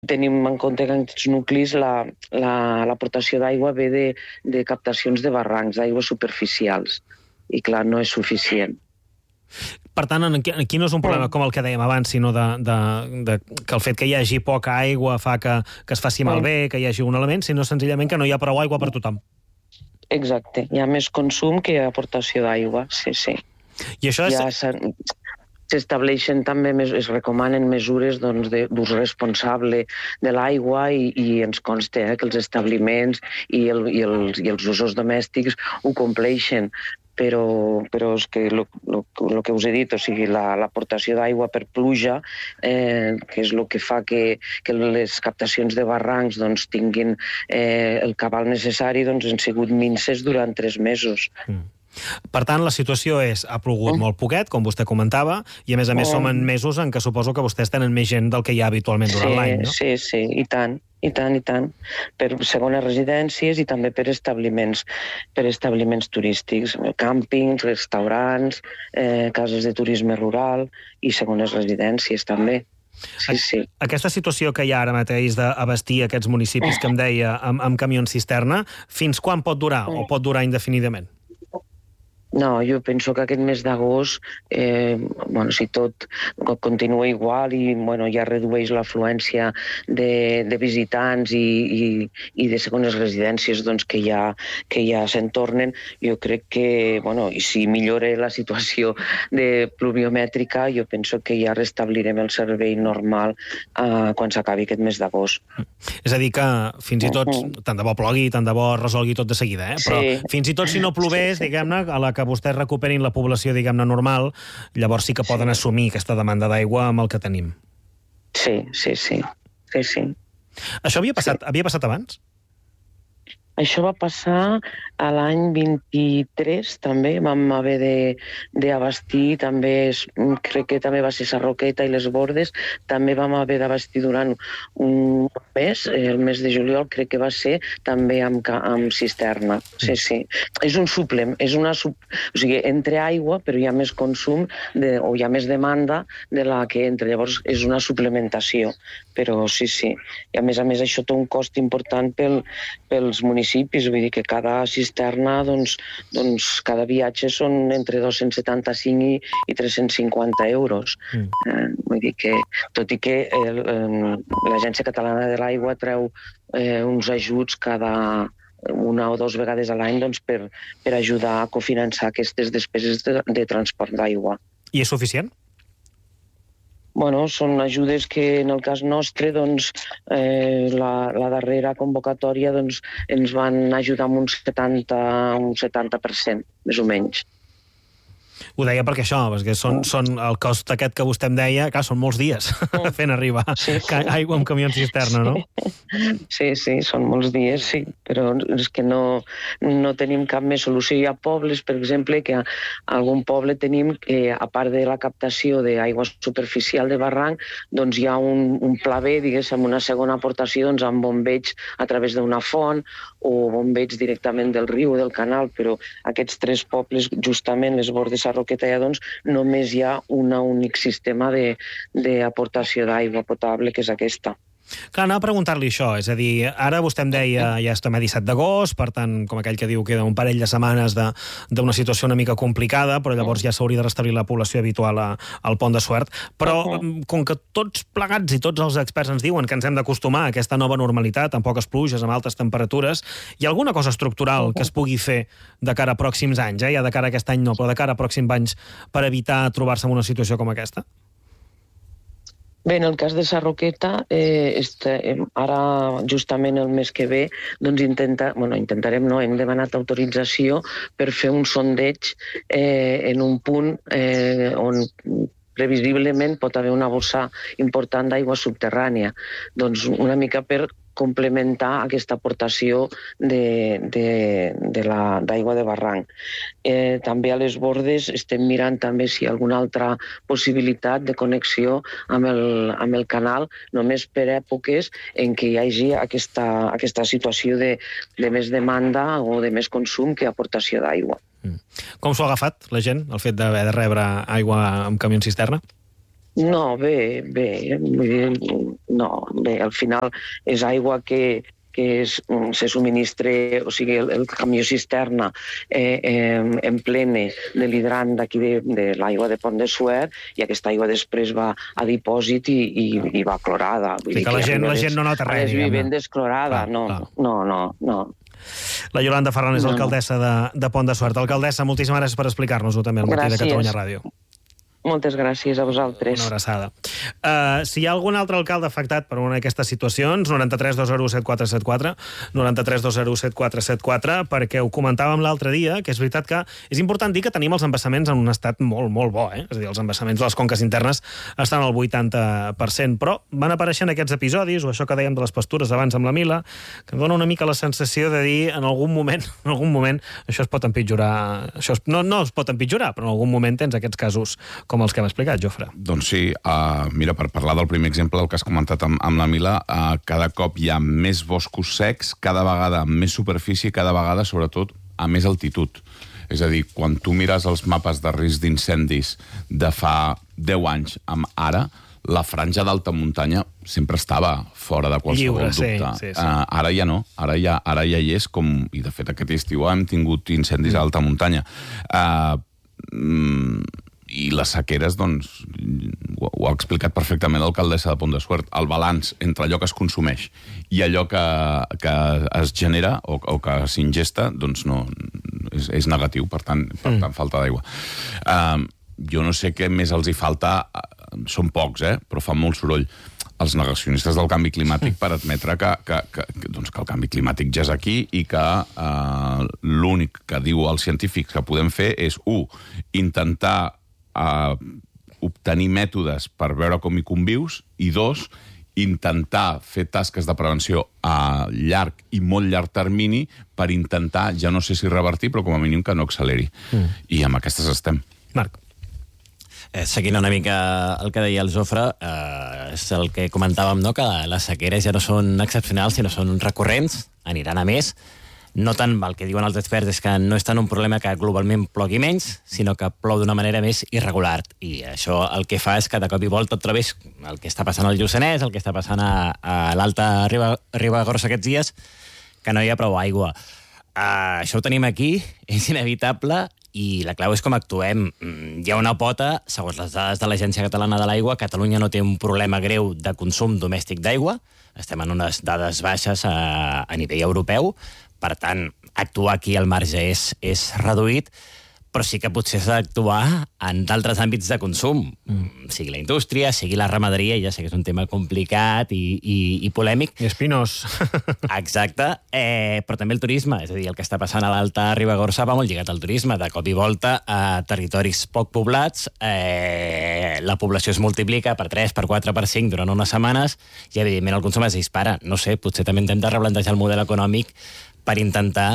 tenim en compte que en aquests nuclis l'aportació d'aigua ve de captacions de barrancs, d'aigües superficials, i clar, no és suficient. Per tant, aquí no és un problema com el que dèiem abans, sinó que el fet que hi hagi poca aigua fa que es faci malbé, que hi hagi un element, sinó senzillament que no hi ha prou aigua per tothom. Exacte, hi ha més consum que aportació d'aigua, sí. I això és... S'estableixen també, es recomanen mesures d'ús responsable de l'aigua i ens consta que els establiments i els usos domèstics ho compleixen. Però és que el que us he dit, o sigui, l'aportació d'aigua per pluja, que és el que fa que les captacions de barrancs tinguin el cabal necessari, han sigut minses durant 3 mesos. Per tant, la situació és, ha plogut molt poquet, com vostè comentava, i a més som en mesos en què suposo que vostès tenen més gent del que hi ha habitualment durant l'any, no? Sí, i tant. Per segones residències i també per establiments turístics, càmpings, restaurants, cases de turisme rural i segones residències també. Sí. Aquesta situació que hi ha ara mateix d'abastir aquests municipis que em deia amb camions cisterna, fins quan pot durar o pot durar indefinidament? No, jo penso que aquest mes d'agost, si tot continua igual i ja redueix l'afluència de visitants i de segones residències que ja se'n tornen, jo crec que, i si millora la situació de pluviomètrica, jo penso que ja restablirem el servei normal quan s'acabi aquest mes d'agost. És a dir que fins i tot, tant de bo plogui, tant de bo resolgui tot de seguida, però fins i tot si no plovés, diguem-ne, a la que vostès recuperin la població, diguem-ne, normal, llavors sí que poden assumir aquesta demanda d'aigua amb el que tenim. Sí. Això havia passat abans? Això va passar a l'any 23, també, vam haver d'abastir, també crec que també va ser Sarroqueta i les Bordes, també vam haver d'abastir durant un mes, el mes de juliol crec que va ser, també amb cisterna. Sí. És un suplement, o sigui, entra aigua, però hi ha més consum o hi ha més demanda de la que entra, llavors és una suplementació, però sí. I a més això té un cost important pels municipis, vull dir que cada cisterna, cada viatge són entre 275 i 350 euros. Vull dir que, tot i que l'Agència Catalana de l'Aigua treu uns ajuts cada 1 o 2 vegades a l'any per ajudar a cofinançar aquestes despeses de transport d'aigua. I és suficient? Són ajudes que en el cas nostre la darrera convocatòria ens van ajudar amb un 70%, més o menys. Ho deia perquè perquè són el cost aquest que vostè em deia, clar, són molts dies fent arribar aigua amb camions cisterna, no? Sí, són molts dies, sí, però és que no tenim cap més solució. Hi ha pobles, per exemple, que a algun poble tenim que, a part de la captació d'aigua superficial de barranc, hi ha un pla B, diguéssim, una segona aportació amb bombeig a través d'una font o bombeig directament del riu o del canal, però aquests 3 pobles, justament les Bordes, Sarroqueta i Adons, només hi ha un únic sistema d'aportació d'aigua potable, que és aquesta. Clar, anava a preguntar-li això, és a dir, ara vostè em deia, ja estem a 17 d'agost, per tant, com aquell que diu, queda un parell de setmanes d'una situació una mica complicada, però llavors ja s'hauria de restablir la població habitual al Pont de Suert, però com que tots plegats i tots els experts ens diuen que ens hem d'acostumar a aquesta nova normalitat, amb poques pluges, amb altes temperatures, hi ha alguna cosa estructural que es pugui fer de cara a pròxims anys, ja de cara a aquest any no, però de cara a pròxims anys per evitar trobar-se en una situació com aquesta? Bé, en el cas de Sarroqueta, ara justament el mes que ve intentarem, hem demanat autorització per fer un sondeig en un punt on previsiblement pot haver una bossa important d'aigua subterrània. Una mica per complementar aquesta aportació d'aigua de barranc. També a les Bordes estem mirant també si hi ha alguna altra possibilitat de connexió amb el canal, només per èpoques en què hi hagi aquesta situació de més demanda o de més consum que aportació d'aigua. Com s'ho ha agafat la gent, el fet d'haver de rebre aigua amb camions cisterna? No, bé. no. Bé, al final és aigua que se subministra, o sigui, el camió cisterna en plene de l'hidrant d'aquí de l'aigua de Pont de Suert, i aquesta aigua després va a dipòsit i va clorada. Vull dir que la gent no nota res, diguem-ne. A les vivendes clorada, no. La Yolanda Ferran és alcaldessa de Pont de Suert. Alcaldessa, moltíssimes gràcies per explicar-nos-ho també al matí de Catalunya Ràdio. Moltes gràcies a vosaltres. Una abraçada. Si hi ha algun altre alcalde afectat per una d'aquestes situacions, 93 201 7474, 93 201 7474, perquè ho comentàvem l'altre dia, que és veritat que és important dir que tenim els embassaments en un estat molt, molt bo, És a dir, els embassaments de les conques internes estan al 80%, però van apareixent aquests episodis, o això que dèiem de les pastures abans amb la Mila, que em dona una mica la sensació de dir, en algun moment, això es pot empitjorar. No es pot empitjorar, però en algun moment tens aquests casos com els que hem explicat, Jofre. Doncs sí, mira, per parlar del primer exemple, el que has comentat amb la Mila, cada cop hi ha més boscos secs, cada vegada amb més superfície, cada vegada, sobretot, a més altitud. És a dir, quan tu mires els mapes de risc d'incendis de fa 10 anys amb ara, la franja d'alta muntanya sempre estava fora de qualsevol dubte. Sí. Ara ja no, ara ja hi és, i de fet aquest estiu hem tingut incendis a alta muntanya. I les sequeres, doncs, ho ha explicat perfectament l'alcaldessa de Pont de Suert, el balanç entre allò que es consumeix i allò que es genera o que s'ingesta, doncs no, és negatiu, per tant, falta d'aigua. Jo no sé què més els hi falta, són pocs, però fan molt soroll, els negacionistes del canvi climàtic per admetre que el canvi climàtic ja és aquí i que l'únic que diu els científics que podem fer és, intentar obtenir mètodes per veure com hi convius, i 2, intentar fer tasques de prevenció a llarg i molt llarg termini per intentar, ja no sé si revertir, però com a mínim que no acceleri. I amb aquestes estem. Marc. Seguint una mica el que deia el Jofre, és el que comentàvem, que les sequeres ja no són excepcionals, sinó són recurrents, aniran a més. No tant el que diuen els experts és que no és tant un problema que globalment plogui menys, sinó que plou d'una manera més irregular. I això el que fa és que de cop i volta et trobis el que està passant al Lluçanès, el que està passant a l'Alta Ribagorça aquests dies, que no hi ha prou aigua. Això ho tenim aquí, és inevitable, i la clau és com actuem. Hi ha una pota, segons les dades de l'Agència Catalana de l'Aigua, Catalunya no té un problema greu de consum domèstic d'aigua, estem en unes dades baixes a nivell europeu, per tant, actuar aquí al marge és reduït, però sí que potser s'ha d'actuar en d'altres àmbits de consum, sigui la indústria, sigui la ramaderia, ja sé que és un tema complicat i polèmic. I espinós. Exacte, però també el turisme, és a dir, el que està passant a l'Alta Ribagorça va molt lligat al turisme, de cop i volta a territoris poc poblats, la població es multiplica per 3, per 4, per 5 durant unes setmanes, i evidentment el consum es dispara. No sé, potser també hem de replantejar el model econòmic per intentar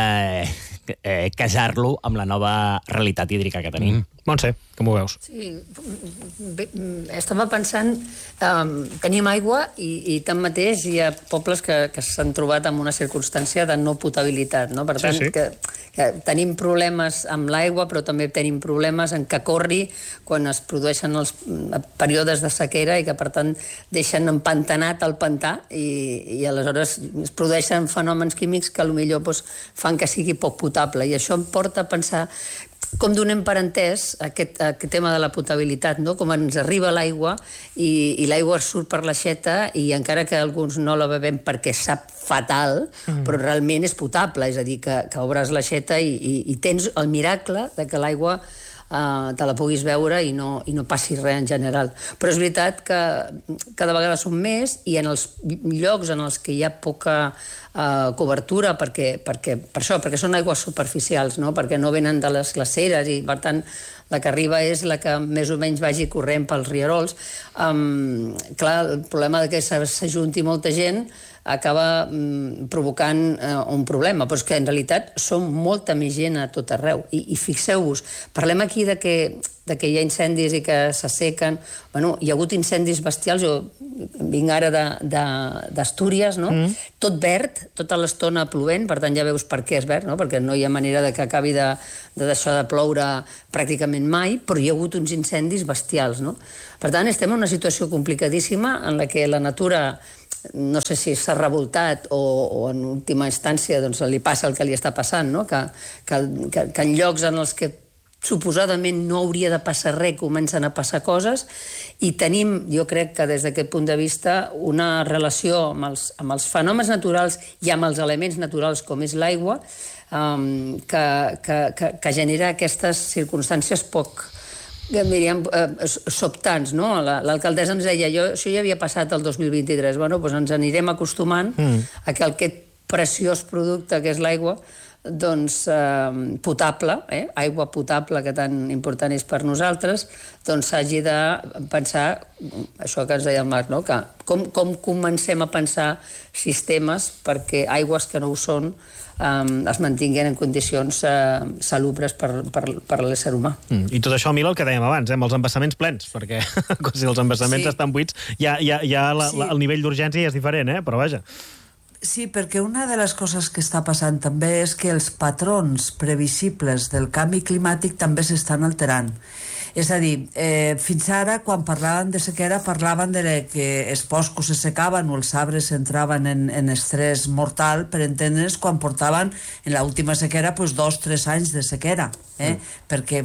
casar-lo amb la nova realitat hídrica que tenim. Montse, com ho veus? Sí, bé, estava pensant, tenim aigua i tanmateix hi ha pobles que s'han trobat en una circumstància de no potabilitat, no? Per tant, que tenim problemes amb l'aigua, però també tenim problemes en que corri quan es produeixen els períodes de sequera i que, per tant, deixen empantanat el pantà i aleshores es produeixen fenòmens químics que potser fan que sigui poc potable. I això em porta a pensar com donem per entès aquest tema de la potabilitat, no? Com ens arriba l'aigua i l'aigua surt per l'aixeta i encara que alguns no la bevem perquè sap fatal, però realment és potable, és a dir, que obres l'aixeta i tens el miracle de que l'aigua te la puguis veure i no passi res en general. Però és veritat que cada vegada són més i en els llocs en els que hi ha poca cobertura, perquè són aigües superficials, no? Perquè no venen de les glaceres i, per tant, la que arriba és la que més o menys vagi corrent pels rierols. Clar, el problema que s'ajunti molta gent acaba provocant un problema, però és que en realitat som molta més gent a tot arreu. I fixeu-vos, parlem aquí de que que hi ha incendis i que s'assequen. Bueno, hi ha hagut incendis bestials, jo vinc ara d'Astúries, no? Tot verd, tota l'estona plovent, per tant ja veus per què és verd, no? Perquè no hi ha manera de que acabi de deixar de ploure pràcticament mai, però hi ha hagut uns incendis bestials, no? Per tant, estem en una situació complicadíssima en la que la natura, no sé si s'ha revoltat o en última instància doncs, li passa el que li està passant, no? Que en llocs en els que suposadament no hauria de passar res, comencen a passar coses, i tenim, jo crec que des d'aquest punt de vista, una relació amb els fenòmens naturals i amb els elements naturals com és l'aigua, que genera aquestes circumstàncies poc, diríem, sobtants, no? L'alcaldessa ens deia, això ja havia passat el 2023, bueno, doncs ens anirem acostumant a que aquest preciós producte que és l'aigua, doncs potable, aigua potable que tan important és per nosaltres, doncs s'hagi de pensar, això que ens deia el Marc, no? Que com comencem a pensar sistemes perquè aigües que no ho són es mantinguin en condicions salubres per l'ésser humà. I tot això, Mila, el que dèiem abans, amb els embassaments plens, perquè si els embassaments estan buits, ja el nivell d'urgència ja és diferent, però vaja. Sí, perquè una de les coses que està passant també és que els patrons previsibles del canvi climàtic també s'estan alterant. És a dir, fins ara, quan parlaven de sequera, parlaven de que els boscos se secaven o els arbres entraven en estrès mortal, per entendre's, quan portaven en l'última sequera 2-3 anys de sequera. Perquè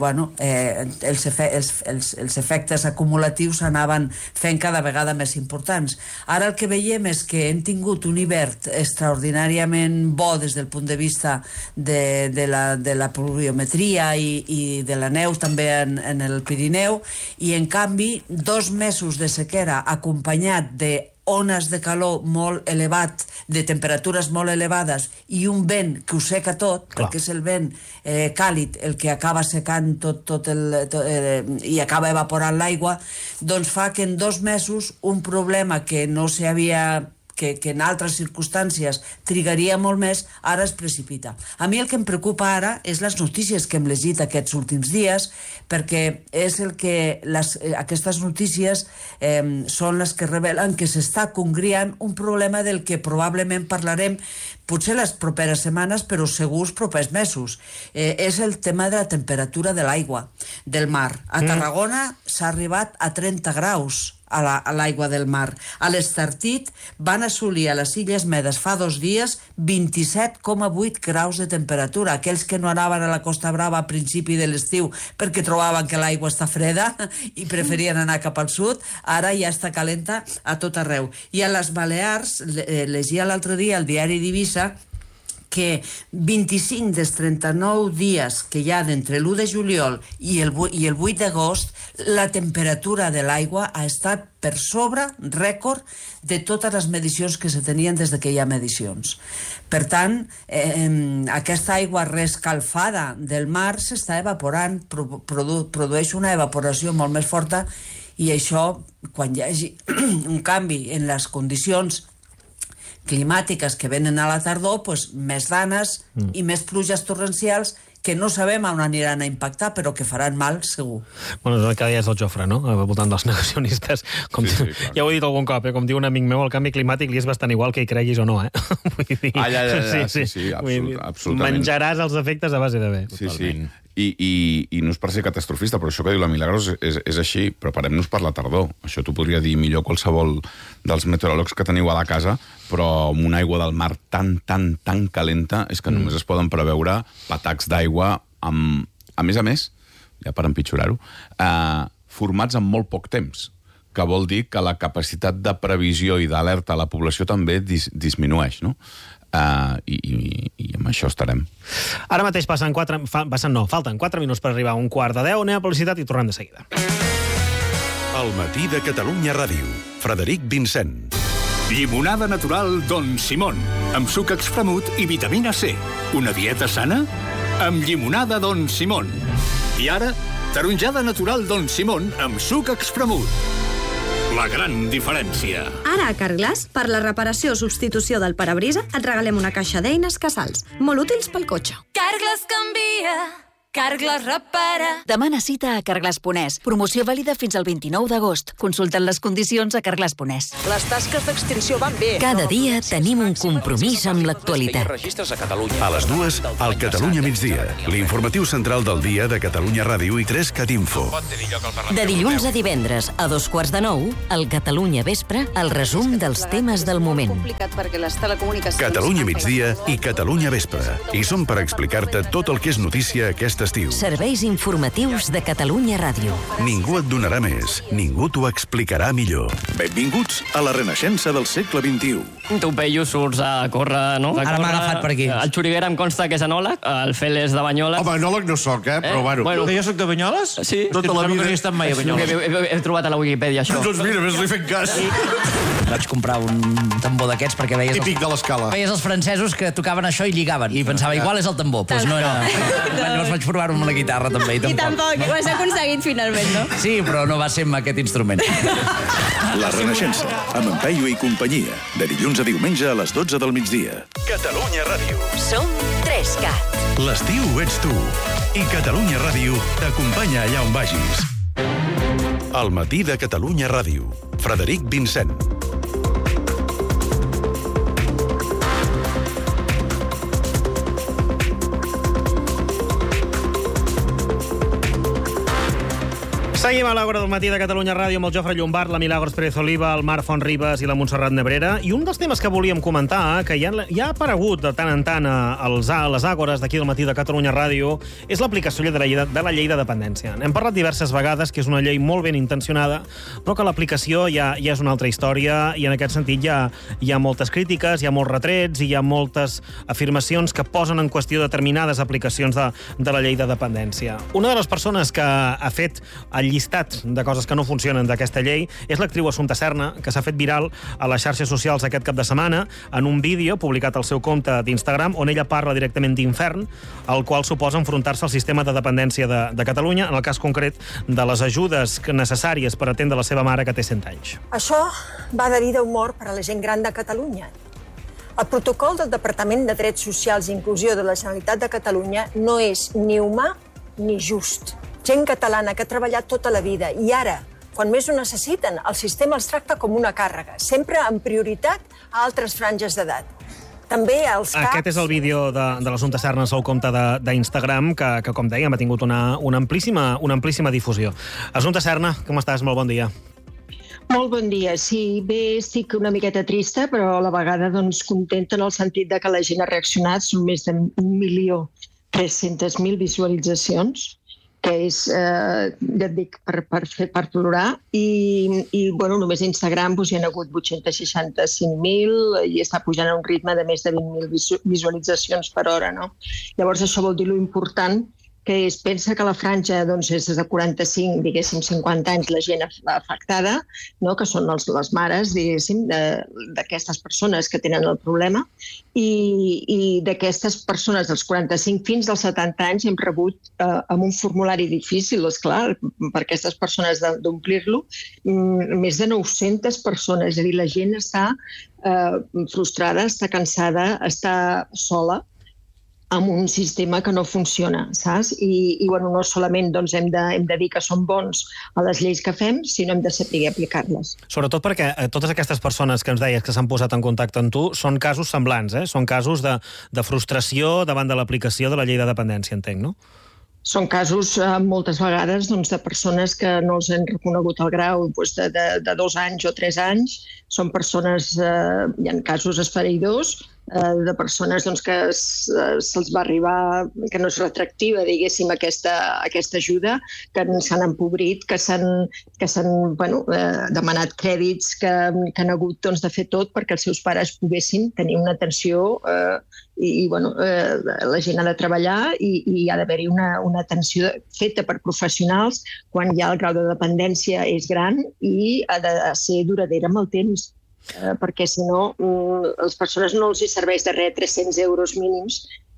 els efectes acumulatius anaven fent cada vegada més importants. Ara el que veiem és que hem tingut un hivern extraordinàriament bo des del punt de vista de la pluviometria i de la neu també en el Pirineu, i en canvi 2 mesos de sequera acompanyat de ones de calor molt elevat, de temperatures molt elevades i un vent que ho seca tot, perquè és el vent càlid el que acaba secant tot i acaba evaporant l'aigua, doncs fa que en 2 mesos un problema que no s'havia que en altres circumstàncies trigaria molt més, ara es precipita. A mi el que em preocupa ara és les notícies que hem llegit aquests últims dies, perquè és el que aquestes notícies són les que revelen que s'està congriant un problema del que probablement parlarem potser les properes setmanes, però segur els propers mesos. És el tema de la temperatura de l'aigua, del mar. A Tarragona s'ha arribat a 30 graus a l'aigua del mar. A l'Estartit van assolir a les Illes Medes fa 2 dies 27,8 graus de temperatura. Aquells que no anaven a la Costa Brava a principi de l'estiu perquè trobaven que l'aigua està freda i preferien anar cap al sud, ara ja està calenta a tot arreu. I a les Balears, llegia l'altre dia al diari d'Eivissa, que 25 dels 39 dies que hi ha d'entre l'1 de juliol i el 8 d'agost, la temperatura de l'aigua ha estat per sobre rècord de totes les medicions que se tenien des que hi ha medicions. Per tant, aquesta aigua rescalfada del mar s'està evaporant, produeix una evaporació molt més forta, i això, quan hi hagi un canvi en les condicions climàtiques que venen a la tardor, doncs més danes i més pluges torrencials que no sabem on aniran a impactar, però que faran mal, segur. Bueno, és el que deies el Jofre, no? Voltant dels negacionistes. Sí, ja ho he dit algun cop, com diu un amic meu, el canvi climàtic li és bastant igual que hi creguis o no, Vull dir... Sí, absolutament. Menjaràs els efectes a base de bé. Sí. I no és per ser catastrofista, però això que diu la Milagros és així. Preparem-nos per la tardor. Això t'ho podria dir millor qualsevol dels meteoròlegs que teniu a la casa, però amb una aigua del mar tan calenta és que només es poden preveure patacs d'aigua a més, ja per empitjorar-ho, formats en molt poc temps, que vol dir que la capacitat de previsió i d'alerta a la població també disminueix, no? I amb això estarem. Ara mateix falten 4 minuts per arribar a 9:15. Anem a publicitat i tornem de seguida. El matí de Catalunya Ràdio. Frederic Vincent. Llimonada natural Don Simón, amb suc extremut i vitamina C. Una dieta sana? Amb llimonada Don Simón. I ara, taronjada natural Don Simón amb suc extremut. La gran diferència. Ara a Carglass, per la reparació o substitució del parabrisa, et regalem una caixa d'eines Casals, molt útils pel cotxe. Carglass canvia, Carglass repara. Demana cita a Carglass.es. Promoció vàlida fins al 29 d'agost. Consulten les condicions a Carglass.es. Les tasques d'extinció van bé. Cada dia tenim un compromís amb l'actualitat. A les 2, al Catalunya migdia. L'informatiu central del dia de Catalunya Ràdio i 3CAT Info. De dilluns a divendres, a 2:45, al Catalunya Vespre, el resum dels temes del moment. Catalunya migdia i Catalunya Vespre. I som per explicar-te tot el que és notícia aquest estiu. Serveis informatius de Catalunya Ràdio. Ningú et donarà més, ningú t'ho explicarà millor. Benvinguts a la renaixença del segle XXI. Tu, Peyu, surts a córrer, no? Ara m'ha agafat per aquí. El Xuriguera em consta que és enòleg, el Fel és de Banyoles. Home, enòleg no soc, però bueno. Que jo soc de Banyoles? Sí. Tota la vida. No he estat mai a Banyoles. He trobat a la Wikipedia, això. Doncs mira, ves-li fent cas. Vaig comprar un tambor d'aquests perquè veies... Típic de l'escala. Veies els francesos que tocaven això i lligaven. I pensava, igual és el tambor. Doncs no era... Llavors vaig provar-ho amb la guitarra, també. I tampoc, ho has aconseguit finalment, no? Sí, però no va ser amb aquest instrument. La Renaixença, amb en Peyu i companyia. De dilluns a diumenge a les 12 del migdia. Catalunya Ràdio. Som 3CAT. L'estiu ets tu. I Catalunya Ràdio t'acompanya allà on vagis. Al matí de Catalunya Ràdio. Frederic Vincent. Seguim a l'Hora del matí de Catalunya Ràdio amb el Jofre Llombart, la Milagros Pérez Oliva, el Marc Fontribes i la Montserrat Nebrera. I un dels temes que volíem comentar, que ja ha aparegut de tant en tant a les àgores d'aquí del matí de Catalunya Ràdio, és l'aplicació de la llei de dependència. Hem parlat diverses vegades que és una llei molt ben intencionada, però que l'aplicació ja és una altra història i en aquest sentit hi ha moltes crítiques, hi ha molts retrets i hi ha moltes afirmacions que posen en qüestió determinades aplicacions de la llei de dependència. Una de les persones que ha fet el llistat de coses que no funcionen d'aquesta llei és l'actriu Assumpta Serna, que s'ha fet viral a les xarxes socials aquest cap de setmana en un vídeo publicat al seu compte d'Instagram on ella parla directament d'infern, el qual suposa enfrontar-se al sistema de dependència de Catalunya, en el cas concret de les ajudes necessàries per atendre la seva mare, que té 100 anys. Això va de vida o mort per a la gent gran de Catalunya. El protocol del Departament de Drets Socials i Inclusió de la Generalitat de Catalunya no és ni humà ni just. Gent catalana que ha treballat tota la vida i ara, quan més ho necessiten, el sistema els tracta com una càrrega, sempre amb prioritat a altres franges d'edat. També els CAPs... Aquest és el vídeo de l'Assumpta Serna al seu compte d'Instagram, que, com dèiem, ha tingut una amplíssima difusió. Assumpta Serna, com estàs? Molt bon dia. Molt bon dia. Sí, bé, estic una miqueta trista, però a la vegada contenta en el sentit de que la gent ha reaccionat. Són més de 1.300.000 visualitzacions, que és, ja et dic, per plorar. I només a Instagram hi ha hagut 865.000 i està pujant a un ritme de més de 20.000 visualitzacions per hora, no? Llavors, això vol dir lo important que es pensa que la franja és de 45, diguéssim, 50 anys la gent afectada, no? Que són les mares, diguéssim, d'aquestes persones que tenen el problema, i d'aquestes persones dels 45 fins als 70 anys hem rebut amb un formulari difícil, esclar, per aquestes persones d'omplir-lo, més de 900 persones. És a dir, la gent està frustrada, està cansada, està sola, amb un sistema que no funciona, saps? I no solament hem de dir que som bons a les lleis que fem, sinó hem de saber aplicar-les. Sobretot perquè totes aquestes persones que ens deies que s'han posat en contacte amb tu són casos semblants, són casos de frustració davant de l'aplicació de la llei de dependència, entenc, no? Són casos, moltes vegades, de persones que no els han reconegut el grau de 2 anys o 3 anys. Són persones, hi ha casos esfereïdors, de persones que se'ls va arribar, que no és retractiva, diguéssim, aquesta ajuda, que s'han empobrit, que s'han demanat crèdits, que han hagut de fer tot perquè els seus pares poguessin tenir una atenció la gent ha de treballar i hi ha d'haver-hi una atenció feta per professionals quan ja el grau de dependència és gran i ha de ser duradera amb el temps. Perquè si no, a les persones no els serveix de res 300 euros mínims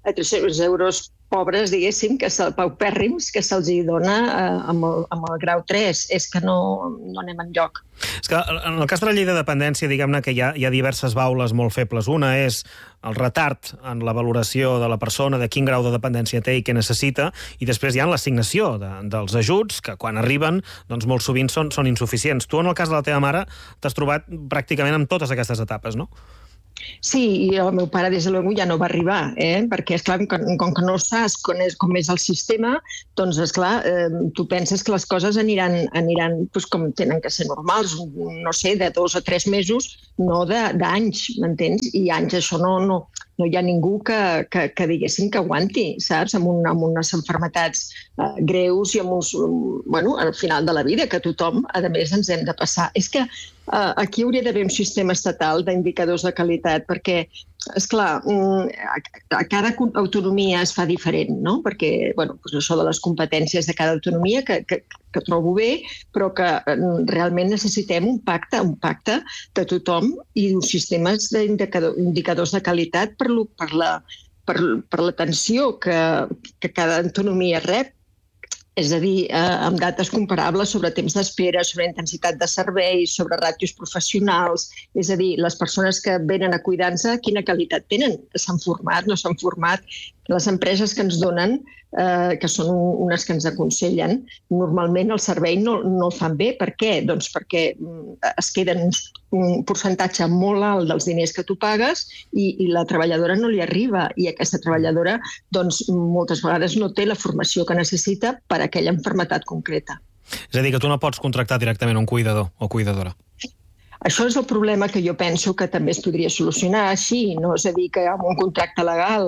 a 300 euros pobres, diguéssim, paupèrrims, que se'ls hi dona amb el grau 3. És que no anem enlloc. És que en el cas de la llei de dependència, diguem-ne que hi ha diverses baules molt febles. Una és el retard en la valoració de la persona, de quin grau de dependència té i què necessita, i després hi ha l'assignació dels ajuts, que quan arriben, doncs molt sovint són insuficients. Tu, en el cas de la teva mare, t'has trobat pràcticament amb totes aquestes etapes, no? Sí, i el meu pare, des de l'Egu, ja no va arribar, perquè, esclar, com que no saps com és el sistema, doncs, esclar, tu penses que les coses aniran com tenen que ser normals, no sé, de 2 o 3 mesos, no d'anys, m'entens? I anys, això no hi ha ningú que diguéssim que aguanti, saps? Amb unes malalties greus i al final de la vida, que tothom, a més, ens hem de passar. És que aquí hauria d'haver un sistema estatal d'indicadors de qualitat, perquè, esclar, a cada autonomia es fa diferent, no? Perquè, això de les competències de cada autonomia, que trobo bé, però que realment necessitem un pacte de tothom i uns sistemes d'indicadors de qualitat per l'atenció que cada autonomia rep. És a dir, amb dates comparables sobre temps d'espera, sobre intensitat de serveis, sobre ràtios professionals. És a dir, les persones que venen a cuidar-nos, quina qualitat tenen? S'han format, no s'han format? Les empreses que ens donen, que són unes que ens aconsellen, normalment el servei no el fan bé. Per què? Doncs perquè es queden un percentatge molt alt dels diners que tu pagues i la treballadora no li arriba. I aquesta treballadora, doncs, moltes vegades no té la formació que necessita per a aquella malaltia concreta. És a dir, que tu no pots contractar directament un cuidador o cuidadora. Això és el problema que jo penso que també es podria solucionar així, no? És a dir, que amb un contracte legal,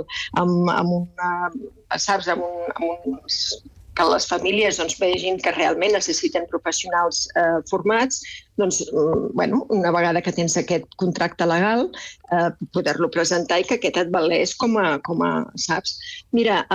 que les famílies vegin que realment necessiten professionals formats, doncs, una vegada que tens aquest contracte legal, poder-lo presentar i que aquest et valés com a saps? Mira,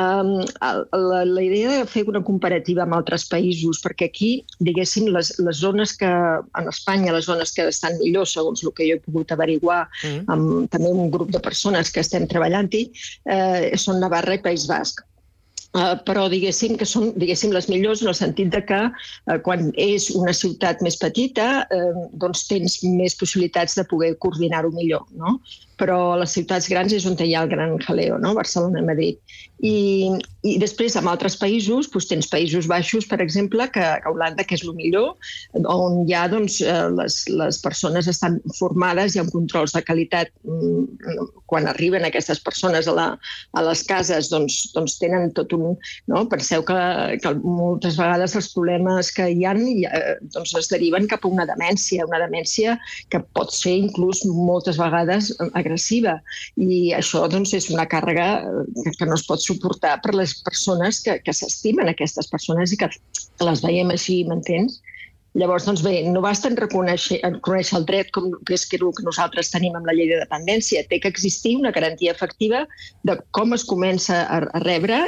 la idea de fer una comparativa amb altres països, perquè aquí, diguéssim, les zones que, en Espanya, les zones que estan millor, segons el que jo he pogut averiguar, amb també un grup de persones que estem treballant-hi, són Navarra i País Basc. Però diguéssim que són les millors en el sentit que quan és una ciutat més petita doncs tens més possibilitats de poder coordinar-ho millor, no? Però a les ciutats grans és on hi ha el gran jaleo, no? Barcelona i Madrid. I després, en altres països, tens Països Baixos, per exemple, que Holanda, que és el millor, on ja les persones estan formades, hi ha controls de qualitat. Quan arriben aquestes persones a les cases, doncs tenen tot un... Penseu que moltes vegades els problemes que hi ha es deriven cap a una demència que pot ser inclús moltes vegades agressiva. I això és una càrrega que no es pot suportar per les persones que s'estimen aquestes persones i que les veiem així, m'entens? Llavors, doncs bé, no basta en reconèixer el dret que és el que nosaltres tenim amb la llei de dependència. Té que existir una garantia efectiva de com es comença a rebre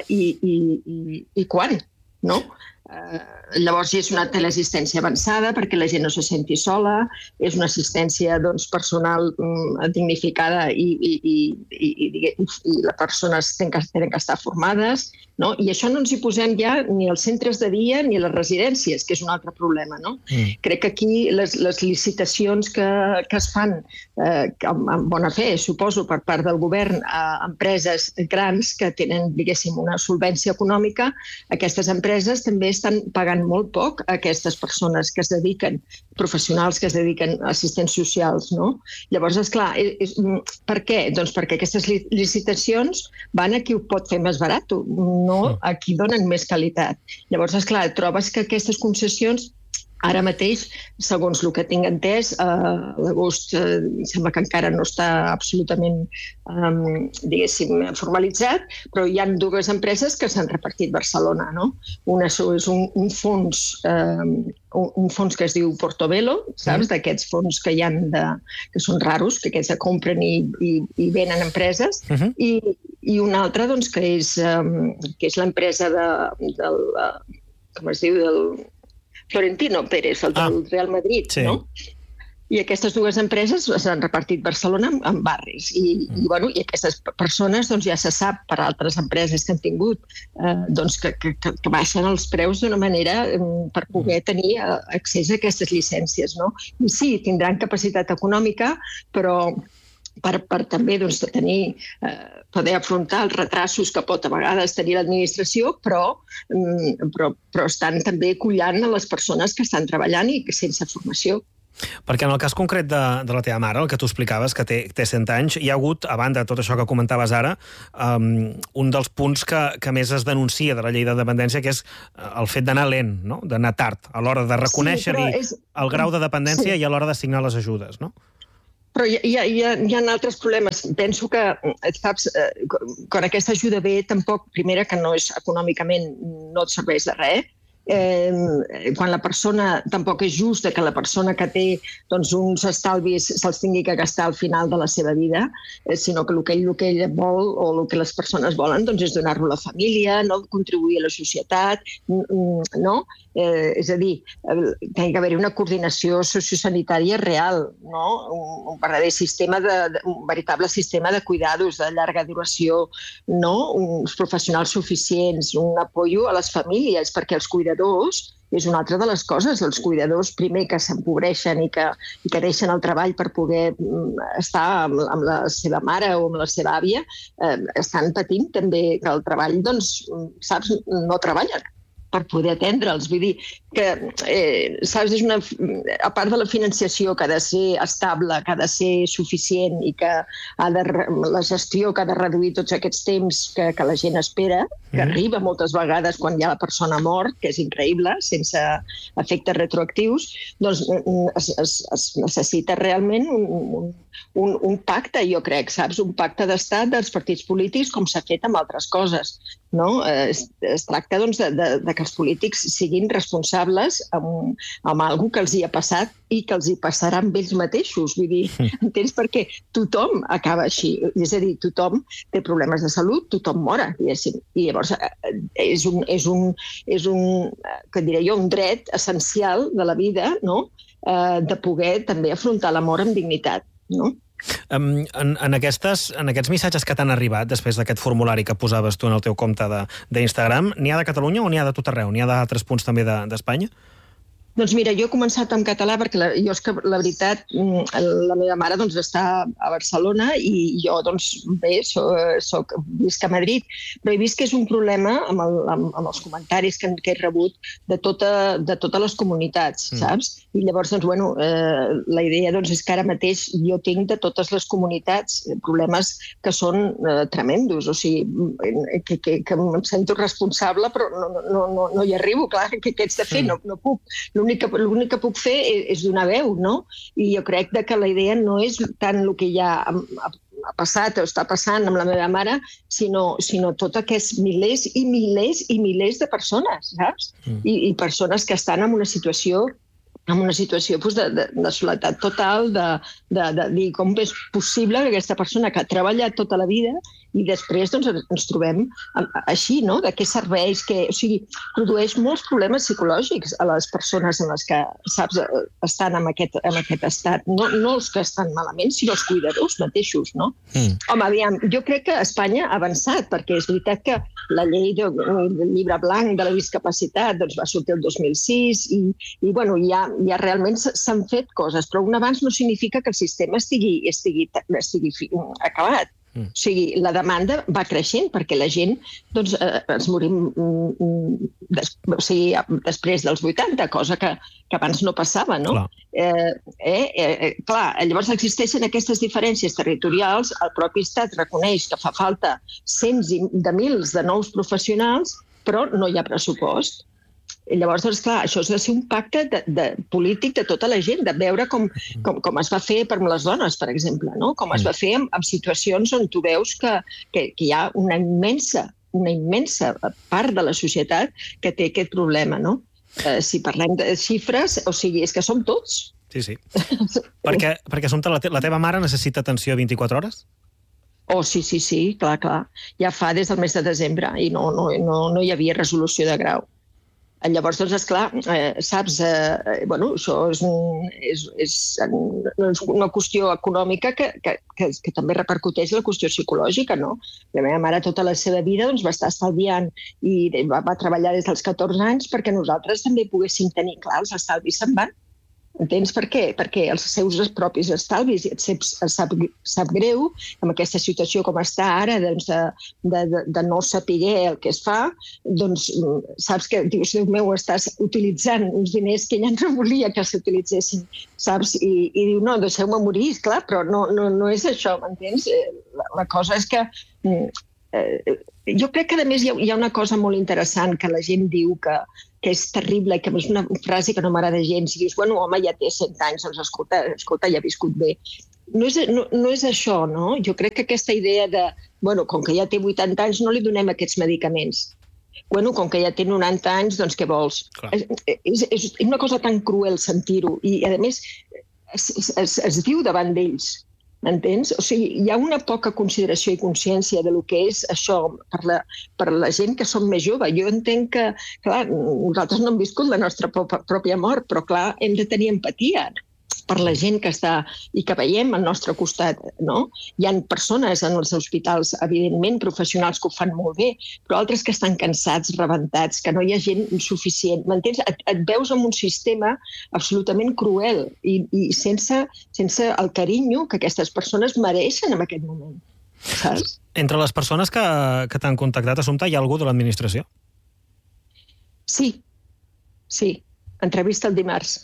i quan, no? Llavors és una teleassistència avançada perquè la gent no se senti sola, és una assistència personal dignificada i les persones tenen que estar formades, no? I això no ens hi posem ja ni als centres de dia ni a les residències, que és un altre problema, no? Crec que aquí les licitacions que es fan amb bona fe, suposo, per part del govern a empreses grans que tenen, diguéssim, una solvència econòmica, aquestes empreses també estan pagant molt poc a aquestes persones que es dediquen, professionals que es dediquen a assistents socials, no? Llavors, esclar, per què? Doncs perquè aquestes licitacions van a qui ho pot fer més barat, no a qui donen més qualitat. Llavors, esclar, trobes que aquestes concessions ara mateix, segons el que tinc entès, l'agost sembla que encara no està absolutament, diguéssim, formalitzat, però hi ha 2 empreses que s'han repartit Barcelona, no? Una és un fons que es diu Portobello, saps? D'aquests fons que hi ha que són raros, que aquests compren i venen empreses, i una altra que és l'empresa del, com es diu, del Florentino Pérez, el del Real Madrid, no? I aquestes dues empreses s'han repartit Barcelona en barris. I aquestes persones doncs, ja se sap per altres empreses que han tingut doncs, que baixen els preus d'una manera per poder tenir accés a aquestes llicències. No? I sí, tindran capacitat econòmica, però per també doncs, poder afrontar els retrasos que pot a vegades tenir l'administració, però estan també collant a les persones que estan treballant i sense formació. Perquè en el cas concret de la teva mare, el que tu explicaves, que té 100 anys, hi ha hagut, a banda de tot això que comentaves ara, un dels punts que més es denuncia de la llei de dependència, que és el fet d'anar lent, no? D'anar tard, a l'hora de reconèixer-hi el grau de dependència i a l'hora d'assignar les ajudes, no? Però hi ha altres problemes. Penso que, saps, quan aquesta ajuda ve, tampoc, primera, que no és econòmicament, no et serveix de res, quan la persona, tampoc és just que la persona que té doncs, uns estalvis se'ls tingui que gastar al final de la seva vida, sinó que el que ell vol o el que les persones volen doncs, és donar-lo a la família, no contribuir a la societat, no? És a dir, té que haver-hi una coordinació sociosanitària real, no? Un veritable sistema de cuidados de llarga duració, no? Uns professionals suficients, un apoyo a les famílies, perquè els cuidadors és una altra de les coses. Els cuidadors, primer, que s'empobreixen i que deixen el treball per poder estar amb la seva mare o amb la seva àvia, estan patint també que el treball, doncs, saps, no treballen per poder atendre'ls. Vull dir que, saps, a part de la financiació que ha de ser estable, que ha de ser suficient i que la gestió que ha de reduir tots aquests temps que la gent espera, que arriba moltes vegades quan ja la persona ha mort, que és increïble, sense efectes retroactius, doncs es necessita realment un pacte, jo crec, saps? Un pacte d'estat dels partits polítics, com s'ha fet amb altres coses. No? Es tracta doncs, de que els polítics siguin responsables amb alguna cosa que els hi ha passat i que els hi passarà amb ells mateixos. Vull dir, entens? Perquè tothom acaba així. És a dir, tothom té problemes de salut, tothom mora, diguéssim. I llavors és un dret essencial de la vida, no? De poder també afrontar la mort amb dignitat, no? En aquests missatges que t'han arribat després d'aquest formulari que posaves tu en el teu compte d'Instagram, n'hi ha de Catalunya o n'hi ha de tot arreu? N'hi ha d'altres punts també d'Espanya? Doncs mira, jo he començat en català perquè jo és que, la veritat, la meva mare doncs, està a Barcelona i jo, doncs, bé, visc a Madrid, però he vist que és un problema amb els comentaris que he rebut de totes les comunitats, saps? I llavors, doncs, bueno, la idea doncs, és que ara mateix jo tinc de totes les comunitats problemes que són tremendos, o sigui, que em sento responsable, però no hi arribo, clar, què ets de fer? No puc. L'únic que puc fer és donar veu, no? I jo crec que la idea no és tant el que ja ha passat o està passant amb la meva mare, sinó tot aquests milers i milers i milers de persones, saps? I persones que estan en una situació de soledat total, de dir com és possible que aquesta persona que ha treballat tota la vida i després ens trobem així, no? De què serveix, o sigui, produeix molts problemes psicològics a les persones en les que, saps, estan en aquest estat. No els que estan malament, sinó els cuidadors mateixos, no? Home, aviam, jo crec que Espanya ha avançat, perquè és veritat que la llei del llibre blanc de la discapacitat va sortir el 2006 i bueno, ja realment s'han fet coses, però un avanç no significa que el sistema estigui acabat. O sigui, la demanda va creixent perquè la gent ens morim després dels 80, cosa que abans no passava, no? Clar, llavors existeixen aquestes diferències territorials, el propi estat reconeix que fa falta cents de mils de nous professionals, però no hi ha pressupost. Llavors, doncs, clar, això és de ser un pacte polític de tota la gent, de veure com es va fer per les dones, per exemple, no? Com es va fer en situacions on tu veus que hi ha una immensa part de la societat que té aquest problema, no? Si parlem de xifres, o sigui, és que som tots. Sí. Perquè, Assumpta, la teva mare necessita atenció 24 hores? Oh, sí, clar. Ja fa des del mes de desembre i no hi havia resolució de grau. Llavors, doncs, esclar, saps, bueno, això és una qüestió econòmica que també repercuteix la qüestió psicològica, no? La meva mare tota la seva vida doncs, va estar estalviant i va treballar des dels 14 anys perquè nosaltres també poguéssim tenir, clar, els estalvis se'n van. Entens per què? Perquè els seus propis estalvis, i et sap greu, amb aquesta situació com està ara, doncs, de no saber el que es fa, doncs saps que, dius, Déu meu, estàs utilitzant uns diners que ja no volia que s'utilitzessin, saps? I diu, no, deixeu-me morir, clar, però no és això, m'entens? La cosa és que... Jo crec que, a més, hi ha una cosa molt interessant que la gent diu que és terrible i que és una frase que no m'agrada gens. I dius, bueno, home, ja té 100 anys, doncs escolta, ja ha viscut bé. No és això, no? Jo crec que aquesta idea de, bueno, com que ja té 80 anys, no li donem aquests medicaments. Bueno, com que ja té 90 anys, doncs què vols? És una cosa tan cruel sentir-ho. I, a més, es diu davant d'ells. M'entens? O sigui, hi ha una poca consideració i consciència de lo que és això per la gent que som més jove. Jo entenc que, clar, nosaltres no hem viscut la nostra pròpia mort, però, clar, hem de tenir empatia per la gent que està i que veiem al nostre costat, no? Hi ha persones en els hospitals, evidentment, professionals que ho fan molt bé, però altres que estan cansats, rebentats, que no hi ha gent suficient. M'entens? Et veus en un sistema absolutament cruel i sense el carinyo que aquestes persones mereixen en aquest moment. Saps? Entre les persones que t'han contactat, Assumpta, hi ha algú de l'administració? Sí. Entrevista el dimarts.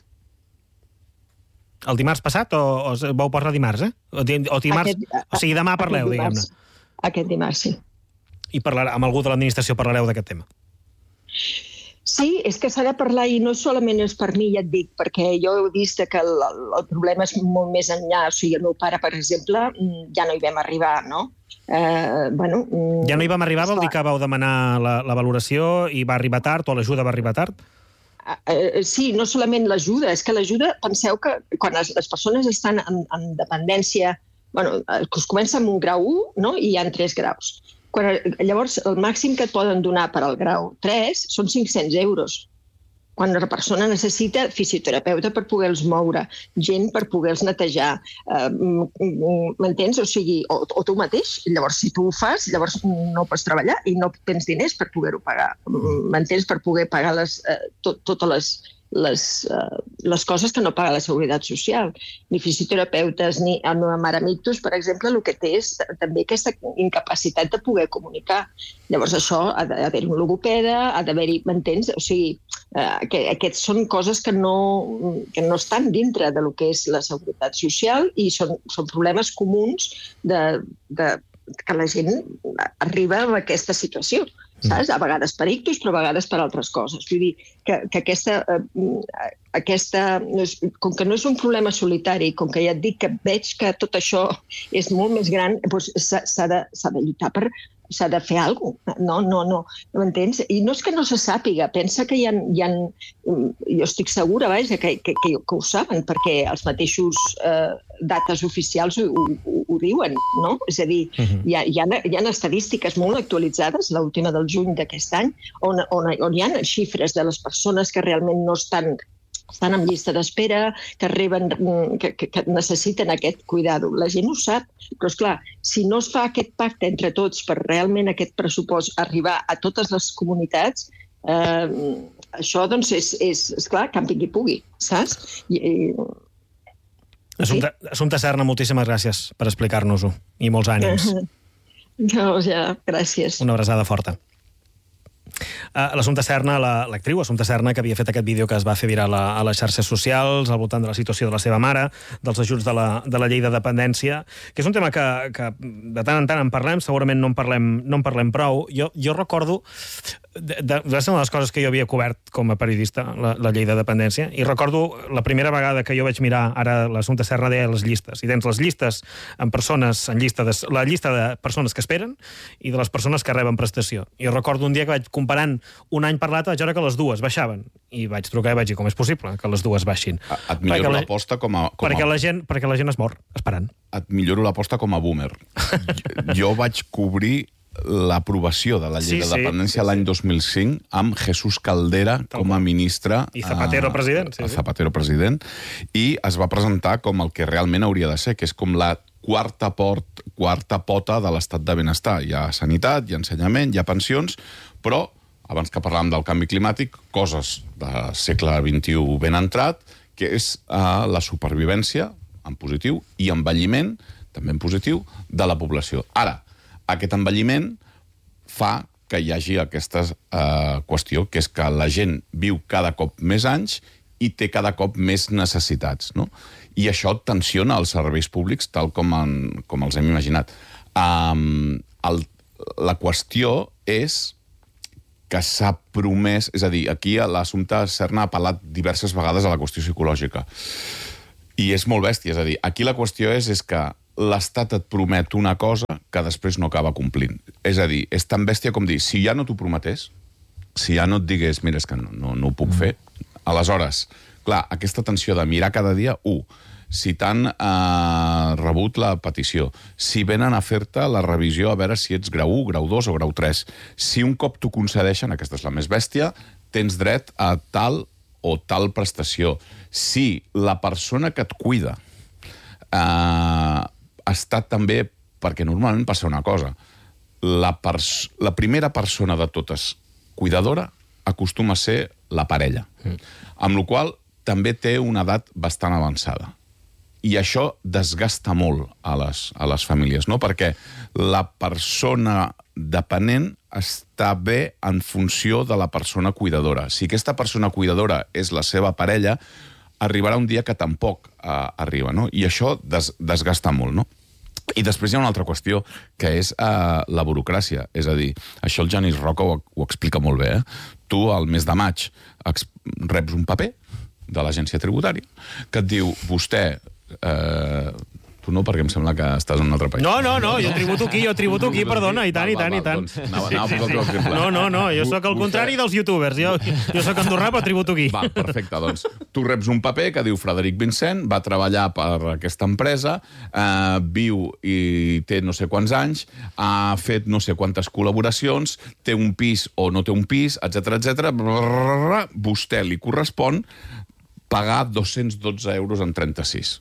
El dimarts passat o vau parlar dimarts, eh? O dimarts, o sigui, demà parleu, diguem-ne. Aquest dimarts, sí. I amb algú de l'administració parlareu d'aquest tema? Sí, és que s'ha de parlar i no solament és per mi, ja et dic, perquè jo he vist que el problema és molt més enllà. O sigui, el meu pare, per exemple, ja no hi vam arribar, no? Ja no hi vam arribar vol dir que vau demanar la valoració i va arribar tard o l'ajuda va arribar tard? Sí, no solament l'ajuda, és que l'ajuda, penseu que quan les persones estan en dependència, bueno, es comença amb un grau 1, no? I hi ha 3 graus. Llavors, el màxim que et poden donar per al grau 3 són 500 euros. Quan la persona necessita fisioterapeuta per poder-los moure, gent per poder-los netejar, m'entens? O sigui, o tu mateix. Llavors, si tu ho fas, llavors no pots treballar i no tens diners per poder-ho pagar. M'entens? Per poder pagar totes les coses que no paga la Seguretat Social. Ni fisioterapeutes, ni el meu mare Mictus, per exemple, el que té és també aquesta incapacitat de poder comunicar. Llavors això, ha d'haver-hi un logopeda, ha d'haver-hi, m'entens? O sigui, aquests són coses que no estan dintre del que és la Seguretat Social i són problemes comuns que la gent arriba a aquesta situació. Saps? A vegades per ictus, però a vegades per altres coses. Vull dir que com que no és un problema solitari, com que ja et dic que veig que tot això és molt més gran, doncs s'ha de lluitar s'ha de fer alguna cosa. No m'entens? I no és que no se sàpiga, pensa que hi ha jo estic segura, que ho saben, perquè els mateixos dates oficials ho diuen, no? És a dir, hi ha estadístiques molt actualitzades, l'última del juny d'aquest any, on hi ha xifres de les persones que realment no estan en llista d'espera, que necessiten aquest cuidado. La gent ho sap, però esclar, si no es fa aquest pacte entre tots per realment aquest pressupost arribar a totes les comunitats, això doncs és clar, campi qui pugui, saps? Assumpta Serna, moltíssimes gràcies per explicar-nos-ho i molts ànims. Gràcies. Una abraçada forta. L'Assumpta Serna, l'actriu Assumpta Serna, que havia fet aquest vídeo que es va fer viral a les xarxes socials al voltant de la situació de la seva mare, dels ajuts de la llei de dependència, que és un tema que de tant en tant en parlem, segurament no en parlem prou. Jo recordo, va ser una de les coses que jo havia cobert com a periodista, la llei de dependència, i recordo la primera vegada que jo vaig mirar, ara l'Assumpta Serna deia les llistes, i dins les llistes amb persones, la llista de persones que esperen i de les persones que reben prestació. I recordo un dia que vaig comparant un any per l'altre, vaig veure que les dues baixaven. I vaig trucar i vaig dir, com és possible que les dues baixin? Et milloro l'aposta com a... Perquè la gent es mor esperant. Et milloro l'aposta com a boomer. Jo vaig cobrir l'aprovació de la llei de dependència l'any 2005 amb Jesús Caldera com a ministre. I Zapatero president. Zapatero president. I es va presentar com el que realment hauria de ser, que és com la quarta pota de l'estat de benestar. Hi ha sanitat, hi ha ensenyament, hi ha pensions, però, abans que parlàvem del canvi climàtic, coses del segle XXI ben entrat, que és la supervivència, en positiu, i envelliment, també en positiu, de la població. Ara, aquest envelliment fa que hi hagi aquesta qüestió, que és que la gent viu cada cop més anys i té cada cop més necessitats, no? I això tensiona els serveis públics tal com els hem imaginat. La qüestió és que s'ha promès... És a dir, aquí l'assumpte Serna ha apel·lat diverses vegades a la qüestió psicològica. I és molt bèstia, és a dir, aquí la qüestió és que l'Estat et promet una cosa que després no acaba complint. És a dir, és tan bèstia com dir, si ja no t'ho prometés, si ja no et digués, mira, és que no ho puc fer, aleshores, clar, aquesta tensió de mirar cada dia, si t'han rebut la petició, si venen a fer-te la revisió a veure si ets grau 1, grau 2 o grau 3, si un cop t'ho concedeixen, aquesta és la més bèstia, tens dret a tal o tal prestació. Si la persona que et cuida està també, perquè normalment passa una cosa, la primera persona de totes cuidadora acostuma a ser la parella, amb la qual també té una edat bastant avançada. I això desgasta molt a les famílies, no? Perquè la persona dependent està bé en funció de la persona cuidadora. Si aquesta persona cuidadora és la seva parella, arribarà un dia que tampoc arriba, no? I això desgasta molt, no? I després hi ha una altra qüestió, que és la burocràcia. És a dir, això el Genís Roca ho explica molt bé. Tu, al mes de maig, reps un paper de l'agència tributària que et diu, vostè... Tu no, perquè em sembla que estàs en un altre país. No, jo tributo aquí, perdona, i tant. Doncs anava a posar el teu exemple. No, jo sóc el contrari dels youtubers. Jo sóc andorrà, però tributo aquí. Val, perfecte, doncs tu reps un paper que diu Frederic Vincent, va treballar per aquesta empresa, viu i té no sé quants anys, ha fet no sé quantes col·laboracions, té un pis o no té un pis, etc. Vostè li correspon pagar 212 euros en 36.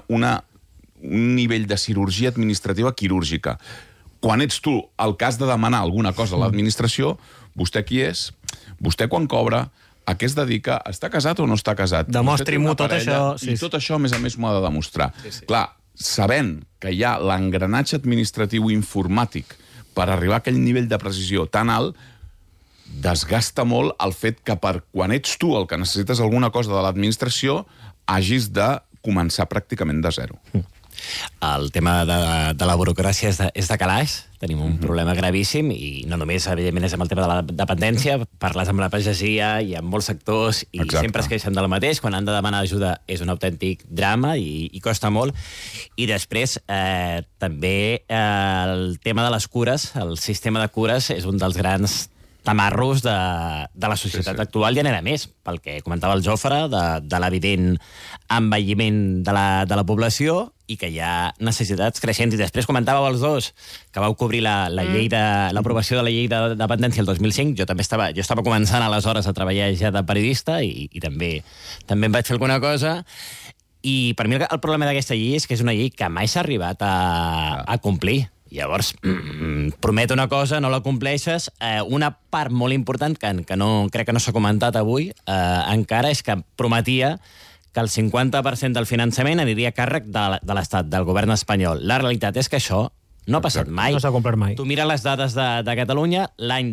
Un nivell de cirurgia administrativa quirúrgica. Quan ets tu el cas de demanar alguna cosa a l'administració, vostè qui és? Vostè quan cobra? A què es dedica? Està casat o no està casat? Demostri-m'ho tot això. I tot això, a més m'ho ha de demostrar. Clar, sabent que hi ha l'engranatge administratiu informàtic per arribar a aquell nivell de precisió tan alt, desgasta molt el fet que quan ets tu el que necessites alguna cosa de l'administració, hagis de començar pràcticament de zero. El tema de la burocràcia és de calaix. Tenim un problema gravíssim i no només, evidentment, és amb el tema de la dependència. Parles amb la pagesia i amb molts sectors i sempre es queixen del mateix. Quan han de demanar ajuda és un autèntic drama i costa molt. I després, també, el tema de les cures, el sistema de cures és un dels grans tamarros de la societat actual i n'era més, pel que comentava el Jofre, de l'evident envelliment de la població i que hi ha necessitats creixents. I després comentàveu els dos que vau cobrir l'aprovació de la llei de dependència el 2005. Jo estava començant aleshores a treballar ja de periodista i també em vaig fer alguna cosa. I per mi el problema d'aquesta llei és que és una llei que mai s'ha arribat a complir. Llavors, promet una cosa, no la compleixes. Una part molt important, que crec que no s'ha comentat avui, encara és que prometia que el 50% del finançament aniria a càrrec de l'Estat, del govern espanyol. La realitat és que això no ha passat mai. No s'ha complert mai. Tu mires les dades de Catalunya, l'any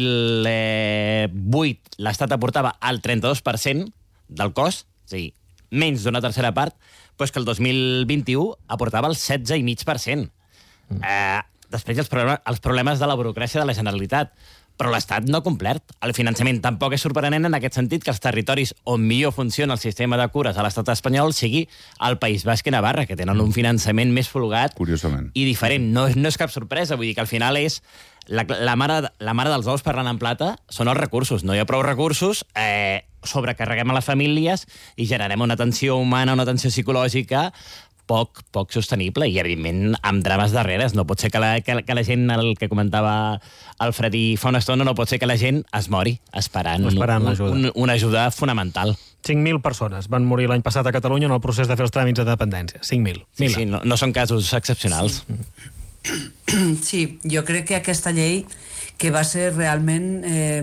2008 l'Estat aportava el 32% del cost, és a dir, menys d'una tercera part, però és que el 2021 aportava el 16,5%. Després els problemes de la burocràcia de la Generalitat, però l'Estat no ha complert. El finançament tampoc és sorprenent en aquest sentit que els territoris on millor funciona el sistema de cures a l'Estat espanyol sigui el País Basc i Navarra, que tenen un finançament més folgat i diferent. No és cap sorpresa, vull dir que al final és la mare dels ous parlant en plata són els recursos. No hi ha prou recursos, sobrecarreguem a les famílies i generem una tensió humana, una tensió psicològica poc sostenible i, evidentment, amb drames darreres. No pot ser que la gent, el que comentava el Freddy fa una estona, no pot ser que la gent es mori esperant una ajuda fonamental. 5.000 persones van morir l'any passat a Catalunya en el procés de fer els tràmits de dependència. 5.000. Sí, no són casos excepcionals. Sí, jo crec que aquesta llei que va ser realment...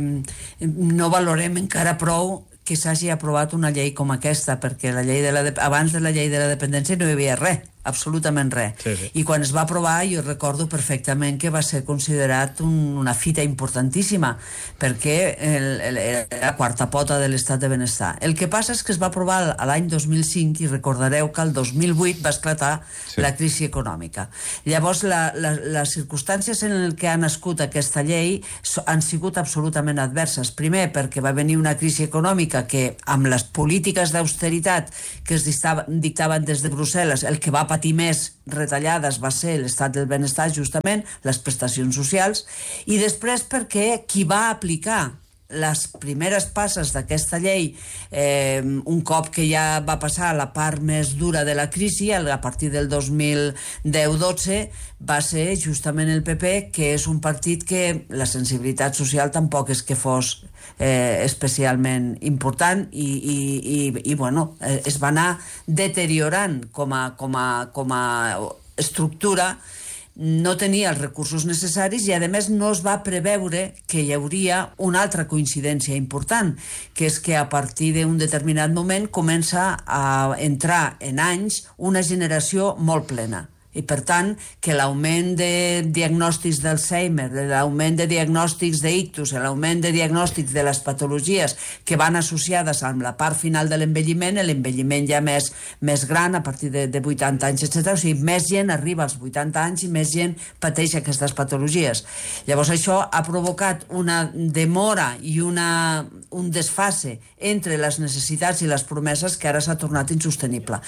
no valorem encara prou que s'hagi aprovat una llei com aquesta, perquè abans de la llei de la dependència no hi havia res, absolutament res. Sí. I quan es va aprovar jo recordo perfectament que va ser considerat una fita importantíssima, perquè era la quarta pota de l'estat de benestar. El que passa és que es va aprovar l'any 2005 i recordareu que el 2008 va esclatar la crisi econòmica. Llavors, les circumstàncies en què ha nascut aquesta llei han sigut absolutament adverses. Primer, perquè va venir una crisi econòmica que, amb les polítiques d'austeritat que es dictaven des de Brussel·les, el que va patir més retallades va ser l'estat del benestar, justament, les prestacions socials, i després perquè qui va aplicar les primeres passes d'aquesta llei, un cop que ja va passar la part més dura de la crisi, a partir del 2010-12, va ser justament el PP, que és un partit que la sensibilitat social tampoc és que fos especialment important i bueno, es va anar deteriorant com a estructura. No tenia els recursos necessaris i, a més, no es va preveure que hi hauria una altra coincidència important, que és que a partir d'un determinat moment comença a entrar en anys una generació molt plena. I, per tant, que l'augment de diagnòstics d'Alzheimer, l'augment de diagnòstics d'ictus, l'augment de diagnòstics de les patologies que van associades amb la part final de l'envelliment ja més gran, a partir de 80 anys, etc. O sigui, més gent arriba als 80 anys i més gent pateix aquestes patologies. Llavors, això ha provocat una demora i un desfase entre les necessitats i les promeses que ara s'ha tornat insostenible.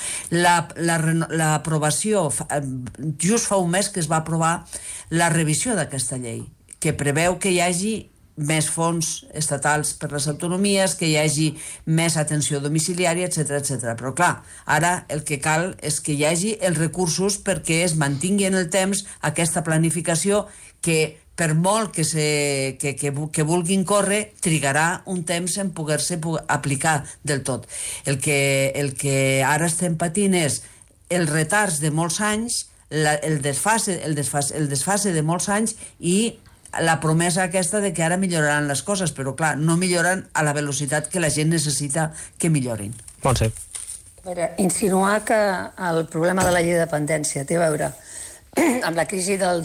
L'aprovació just fa un mes que es va aprovar la revisió d'aquesta llei, que preveu que hi hagi més fons estatals per les autonomies, que hi hagi més atenció domiciliària, etc. Però, clar, ara el que cal és que hi hagi els recursos perquè es mantingui en el temps aquesta planificació que, per molt que vulguin córrer, trigarà un temps en poder-se aplicar del tot. El que ara estem patint és els retards de molts anys, el desfase de molts anys i la promesa aquesta de que ara milloraran les coses, però clar, no milloren a la velocitat que la gent necessita que millorin. Montse. Insinuar que el problema de la llei de dependència té a veure amb la crisi del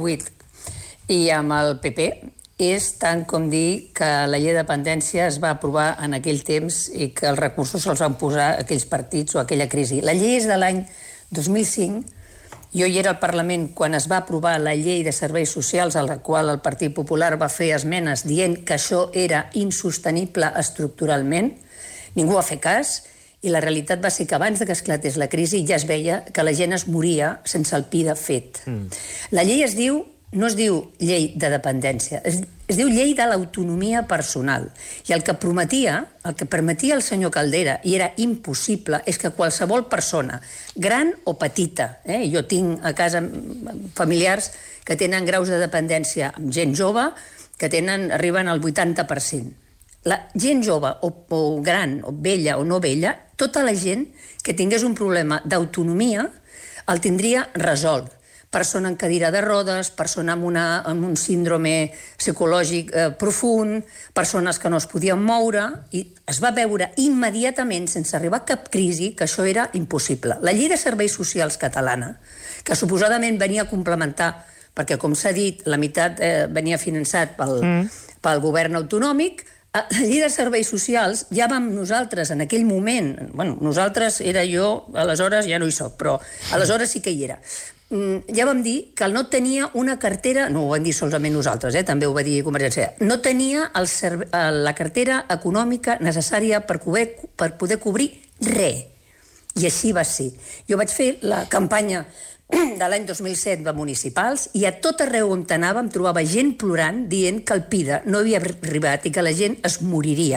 2008 i amb el PP és tant com dir que la llei de dependència es va aprovar en aquell temps i que els recursos se'ls van posar aquells partits o aquella crisi. La llei és de l'any 2005. Jo hi era al Parlament quan es va aprovar la llei de serveis socials, a la qual el Partit Popular va fer esmenes dient que això era insostenible estructuralment. Ningú va fer cas i la realitat va ser que abans que esclatés la crisi ja es veia que la gent es moria sense el PIDE fet. La llei no es diu llei de dependència, es diu llei de l'autonomia personal. I el que permetia el senyor Caldera, i era impossible, és que qualsevol persona, gran o petita, jo tinc a casa familiars que tenen graus de dependència amb gent jove, que arriben al 80%. La gent jove o gran, o vella o no vella, tota la gent que tingués un problema d'autonomia el tindria resolt. Persona en cadira de rodes, persona amb un síndrome psicològic profund, persones que no es podien moure, i es va veure immediatament, sense arribar a cap crisi, que això era impossible. La llei de serveis socials catalana, que suposadament venia a complementar, perquè, com s'ha dit, la meitat venia finançat pel govern autonòmic, la llei de serveis socials, ja vam nosaltres en aquell moment, nosaltres era jo, aleshores ja no hi soc, però aleshores sí que hi era, ja vam dir que no tenia una cartera, no ho vam dir solament nosaltres, també ho va dir Convergència, no tenia la cartera econòmica necessària per poder cobrir res. I així va ser. Jo vaig fer la campanya de l'any 2007 de municipals i a tot arreu on anàvem trobava gent plorant dient que el PIDE no havia arribat i que la gent es moriria